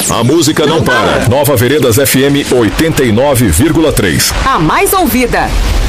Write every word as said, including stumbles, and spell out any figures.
A música não para. Nova Veredas F M oitenta e nove vírgula três. A mais ouvida.